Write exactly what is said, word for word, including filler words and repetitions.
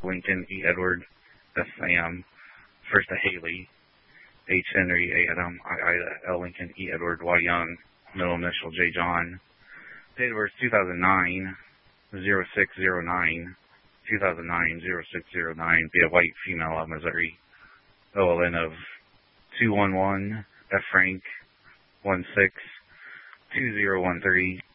Lincoln, E. Edward, S. Sam, first to Haley, H. Henry, A. Adam, I. Ida, L. Lincoln, E. Edward, Y. Young, middle initial, J. John. Date of birth two thousand nine, oh six oh nine, two thousand nine, oh six oh nine, be a white female of Missouri. O L N of two one one, F. Frank, one six, two zero one three.